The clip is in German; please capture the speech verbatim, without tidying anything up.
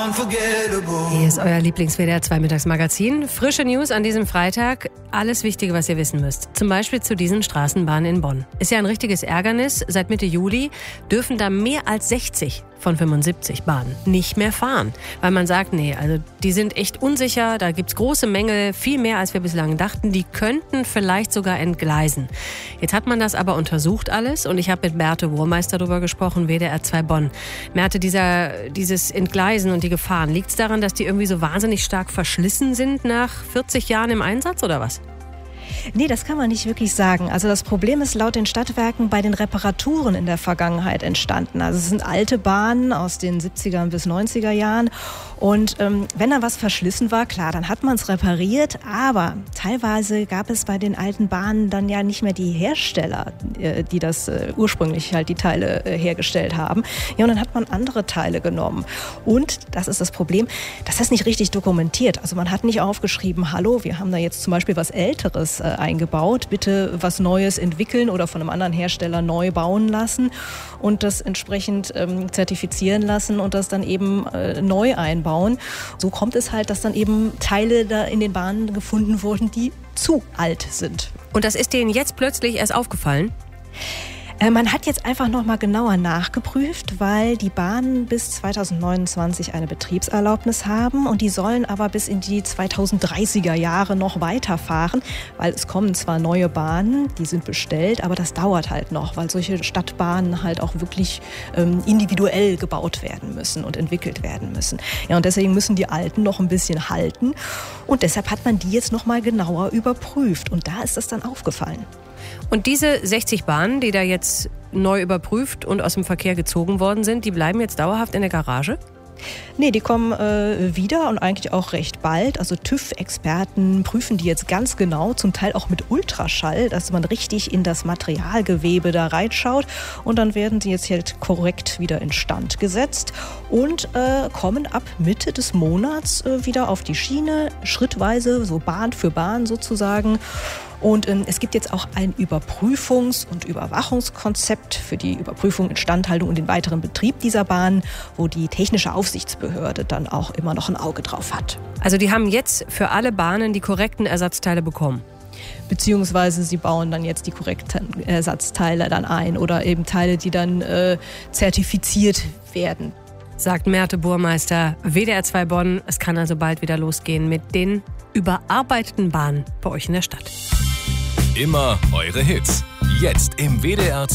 Hier ist euer Lieblings-W D R zwei Mittagsmagazin. Frische News an diesem Freitag. Alles Wichtige, was ihr wissen müsst. Zum Beispiel zu diesen Straßenbahnen in Bonn. Ist ja ein richtiges Ärgernis. Seit Mitte Juli dürfen da mehr als sechzig von fünfundsiebzig Bahnen nicht mehr fahren. Weil man sagt, nee, also die sind echt unsicher, da gibt's große Mängel, viel mehr als wir bislang dachten. Die könnten vielleicht sogar entgleisen. Jetzt hat man das aber untersucht alles und ich habe mit Merte Burmeister darüber gesprochen, W D R zwei Bonn. Merte, dieser, dieses Entgleisen und die Gefahren, liegt's daran, dass die irgendwie so wahnsinnig stark verschlissen sind nach vierzig Jahren im Einsatz oder was? Nee, das kann man nicht wirklich sagen. Also das Problem ist laut den Stadtwerken bei den Reparaturen in der Vergangenheit entstanden. Also es sind alte Bahnen aus den siebziger bis neunziger Jahren. Und ähm, wenn da was verschlissen war, klar, dann hat man es repariert. Aber teilweise gab es bei den alten Bahnen dann ja nicht mehr die Hersteller, äh, die das äh, ursprünglich halt die Teile äh, hergestellt haben. Ja, und dann hat man andere Teile genommen. Und, das ist das Problem, das ist nicht richtig dokumentiert. Also man hat nicht aufgeschrieben, hallo, wir haben da jetzt zum Beispiel was Älteres äh, eingebaut, bitte was Neues entwickeln oder von einem anderen Hersteller neu bauen lassen und das entsprechend ähm, zertifizieren lassen und das dann eben äh, neu einbauen. So kommt es halt, dass dann eben Teile da in den Bahnen gefunden wurden, die zu alt sind. Und das ist denen jetzt plötzlich erst aufgefallen? Man hat jetzt einfach noch mal genauer nachgeprüft, weil die Bahnen bis zweitausendneunundzwanzig eine Betriebserlaubnis haben und die sollen aber bis in die zweitausenddreißiger Jahre noch weiterfahren, weil es kommen zwar neue Bahnen, die sind bestellt, aber das dauert halt noch, weil solche Stadtbahnen halt auch wirklich ähm, individuell gebaut werden müssen und entwickelt werden müssen. Ja, und deswegen müssen die alten noch ein bisschen halten und deshalb hat man die jetzt noch mal genauer überprüft und da ist das dann aufgefallen. Und diese sechzig Bahnen, die da jetzt neu überprüft und aus dem Verkehr gezogen worden sind, die bleiben jetzt dauerhaft in der Garage? Nee, die kommen äh, wieder und eigentlich auch recht bald. Also TÜV-Experten prüfen die jetzt ganz genau, zum Teil auch mit Ultraschall, dass man richtig in das Materialgewebe da reinschaut. Und dann werden sie jetzt halt korrekt wieder instand gesetzt und äh, kommen ab Mitte des Monats äh, wieder auf die Schiene, schrittweise, so Bahn für Bahn sozusagen. Und ähm, es gibt jetzt auch ein Überprüfungs- und Überwachungskonzept für die Überprüfung, Instandhaltung und den weiteren Betrieb dieser Bahn, wo die technische Aufsichtsbehörde dann auch immer noch ein Auge drauf hat. Also die haben jetzt für alle Bahnen die korrekten Ersatzteile bekommen? Beziehungsweise sie bauen dann jetzt die korrekten Ersatzteile dann ein oder eben Teile, die dann äh, zertifiziert werden. Sagt Merte Burmeister, W D R zwei Bonn. Es kann also bald wieder losgehen mit den überarbeiteten Bahnen bei euch in der Stadt. Immer eure Hits. Jetzt im W D R